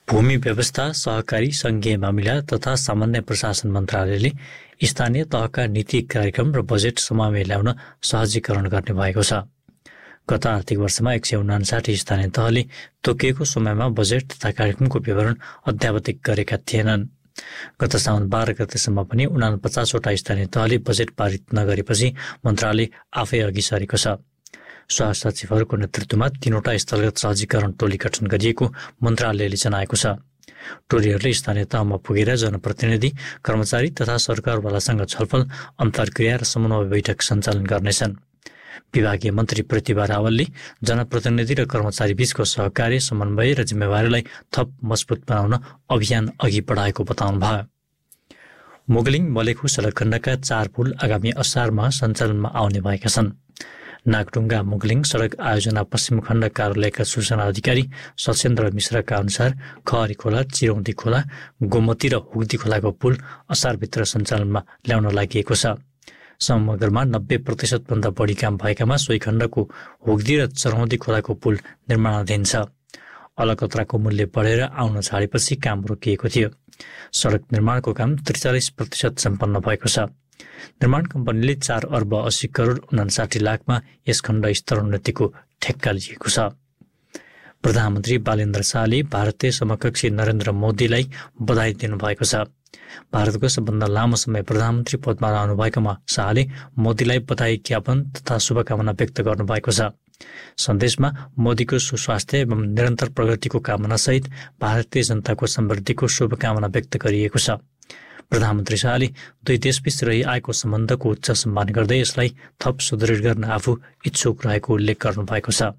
भूमि व्यवस्था, सहकारी, सङ्घीय मामिला तथा सामान्य प्रशासन मन्त्रालयले स्थानीय तहका नीति कार्यक्रम र बजेट समयमा ल्याउन सहजीकरण गर्ने भएको छ। गत आर्थिक वर्षमा 159 स्थानीय तहले तोकिएको समयमा बजेट तथा कार्यक्रमको विवरण अद्यावधिक गरेका थिएनन्। गत साउन 12 गतेसम्म पनि 49वटा स्थानीय तहले बजेट पारित नगरेपछि मन्त्रालय आफै अघि सरेको छ। सहसचिवहरूको नेतृत्वमा 3वटा स्थलगत सहजीकरण टोली गठन गरिएको मन्त्रालयले जनाएको छ। टोलीहरूले स्थानीय तहमा पुगेर जनप्रतिनिधि, कर्मचारी तथा सरकारवालासँग छलफल, अन्तर्क्रिया र समन्वय बैठक सञ्चालन गर्नेछन्। विभागीय मन्त्री प्रतिभा रावलले जनप्रतिनिधि र कर्मचारी बीचको सहकार्य, समन्वय र जिम्मेवारीलाई थप मजबुत बनाउन अभियान अघि बढाएको बताउनुभयो। मुगलिङ मलेखु सडक खण्डका 4 पुल आगामी असारमा सञ्चालनमा आउने भएका छन्। नागढुङ्गा मुगलिङ सडक आयोजना पश्चिम खण्ड कार्यालयका सूचना अधिकारी सचेन्द्र मिश्रका अनुसार खहरी खोला, चिरौँदी खोला, गोमती र हुग्दी खोलाको पुल असारभित्र सञ्चालनमा ल्याउन लागि छ। समग्रमा 90% भन्दा बढी काम भएकामा सोही खण्डको हुग्दी र चरौँदी खोलाको पुल निर्माणाधीन छ। अलकत्राको मूल्य बढेर आउन छाडेपछि काम रोकिएको थियो। सडक निर्माणको काम 43% सम्पन्न भएको छ। निर्माण कम्पनीले 4 अर्ब 80 करोड 59 लाखमा यस खण्ड स्तरोन्नतिको ठेक्का लिएको छ। प्रधानमन्त्री बालेन्द्र शाहले भारतीय समकक्षी नरेन्द्र मोदीलाई बधाई दिनुभएको छ। भारतको सबभन्दा लामो समय प्रधानमन्त्री पदमा रहनुभएकोमा शाहले मोदीलाई बधाई ज्ञापन तथा शुभकामना व्यक्त गर्नुभएको छ। सन्देशमा मोदीको सुस्वास्थ्य एवं निरन्तर प्रगतिको कामनासहित भारतीय जनताको समृद्धिको शुभकामना व्यक्त गरिएको छ। प्रधानमन्त्री शाहले दुई देशबीच रही आएको सम्बन्धको उच्च सम्मान गर्दै यसलाई थप सुदृढ गर्न आफू इच्छुक रहेको उल्लेख गर्नुभएको छ।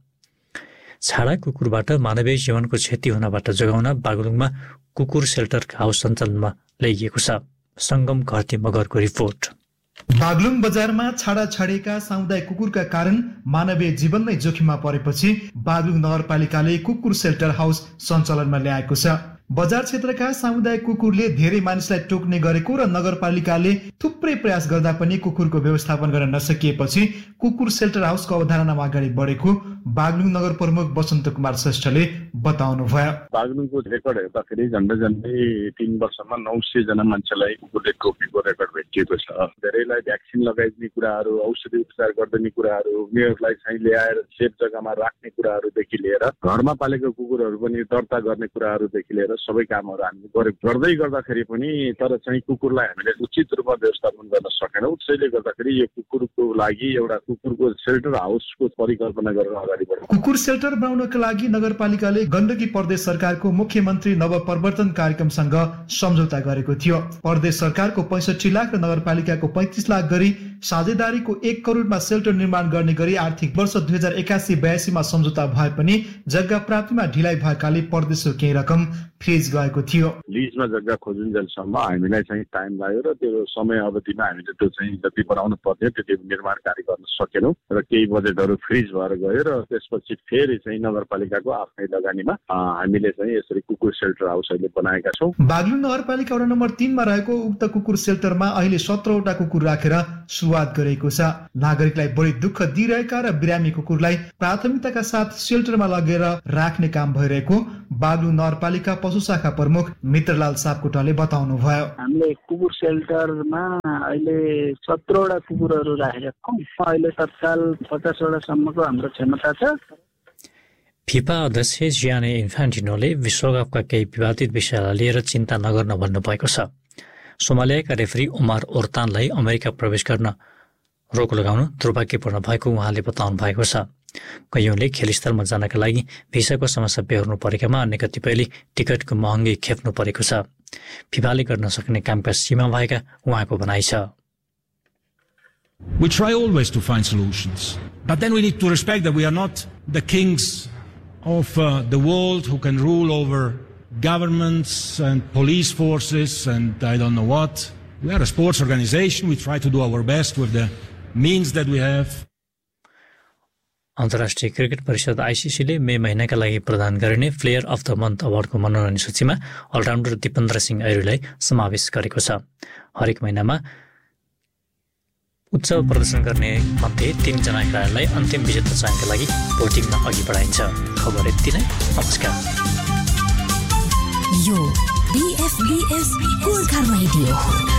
छाडा कुकुरबाट मानवीय जीवनको क्षति हुनबाट जोगाउन बागलुङमा कुकुर सेल्टर हाउस सञ्चालनमा ल्याइएको छ। सङ्गम घरती मगरको रिपोर्ट। बागलुङ बजारमा छाडा छाडिएका सामुदायिक कुकुरका कारण मानवीय जीवन नै जोखिममा परेपछि बागलुङ नगरपालिकाले कुकुर सेल्टर हाउस सञ्चालनमा ल्याएको छ। बजार क्षेत्रका सामुदायिक कुकुरले धेरै मानिसलाई टोक्ने गरेको र नगरपालिकाले थुप्रै प्रयास गर्दा पनि कुकुरको व्यवस्थापन गर्न नसकिएपछि कुकुर सेल्टर हाउसको अवधारणामा अगाडि बढेको बागलुङ नगर प्रमुख बसन्त कुमार श्रेष्ठले बताउनु भयो। बागलुङको रेकर्ड हेर्दाखेरि झन्डै 3 वर्षमा 900 जना मान्छेलाई कुकुरले टोकेको रेकर्ड भेटिएको छ। धेरैलाई भ्याक्सिन लगाइदिने कुराहरू, औषधि उपचार गरिदिने कुराहरू, उनीहरूलाई चाहिँ ल्याएर सेफ जग्गामा राख्ने कुराहरूदेखि लिएर घरमा पालेको कुकुरहरू पनि दर्ता गर्ने कुराहरूदेखि लिएर सबै कामहरू हामीले गर्दै गर्दाखेरि पनि तर चाहिँ कुकुरलाई हामीले उचित रूपमा व्यवस्थापन गर्न सकेनौँ। त्यसैले गर्दाखेरि यो कुकुरको लागि एउटा कुकुरको सेल्टर हाउसको परिकल्पना गरेर अगाडि बढ्यौँ। कुकुर सेल्टर बनाउनका लागि नगरपालिकाले गण्डकी प्रदेश सरकारको मुख्यमन्त्री नवपरिवर्तन कार्यक्रमसँग सम्झौता गरेको थियो। प्रदेश सरकारको 65 लाख र नगरपालिकाको 35 लाख गरी साझेदारीको 1 करोडमा सेल्टर निर्माण गर्ने गरी आर्थिक वर्ष 2081-82 मा सम्झौता भए पनि जग्गा प्राप्तिमा ढिलाइ भएकाले प्रदेशको केही रकम फ्रिज गएको थियो। लिजमा जग्गा खोजुन्जेलसम्म हामीलाई चाहिँ टाइम लाग्यो र त्यो समय अवधिमा हामीले त्यो चाहिँ जति बनाउनु पर्थ्यो त्यति निर्माण कार्य गर्न सकेनौँ र केही बजेटहरू फ्रिज भएर गयो र त्यसपछि फेरि चाहिँ नगरपालिकाको आफ्नै लगानीमा हामीले चाहिँ यसरी कुकुर सेल्टर हाउस अहिले बनाएका छौँ। बागलुङ नगरपालिका वडा नम्बर 3 मा रहेको उक्त कुकुर सेल्टरमा अहिले 17वटा कुकुर राखेर सुरुवात गरेको छ। नागरिकलाई बढी दुःख दिइरहेका र बिरामी कुकुरलाई प्राथमिकताका साथ सेल्टरमा लगेर राख्ने काम भइरहेको बागलुङ नगरपालिका पशु शाखा प्रमुख मित्रलाल सापकोटाले बताउनु भयो। हामीले कुकुर सेल्टरमा अहिले 17वटा कुकुरहरू राखेका छौँ। अहिले तत्काल 50वटा सम्मको हाम्रो क्षमता छ। फिफा अध्यक्ष जियानी इन्फान्टिनोले विश्वकपका केही विवादित विषयलाई लिएर चिन्ता नगर्न भन्नुभएको छ। सोमालियाका रेफरी उमार ओर्तानलाई अमेरिका प्रवेश गर्न रोक लगाउनु दुर्भाग्यपूर्ण भएको उहाँले बताउनु भएको छ। कैयौँले खेलस्थलमा जानका लागि भिसाको समस्या बेहोर्नु परेकामा अन्य कतिपयले टिकटको महँगी खेप्नु परेको छ। फिफाले गर्न सक्ने कामका सीमा भएका उहाँको भनाइ छ। We try always to find solutions, but then we need to respect that we are not the kings of the world who can rule over governments and police forces and I don't know what. We are a sports organization. We try to do our best with the means that we have. अन्तर्राष्ट्रिय cricket परिषद आइसिसीले मे महिनाका लागि प्रदान गरिने player of the month अवार्डको मनोनयन सूचीमा all-rounder Dipendra Singh ऐरीलाई समावेश गरेको छ। हरेक महिनामा उच्च प्रदर्शन गर्ने मध्ये 3 जना खेलाडीलाई अन्तिम विजेता चयनका लागि भोटिङमा अघि बढाइन्छ। खबर यति नै। नमस्कार। यो BFBS गोर्खा रेडियो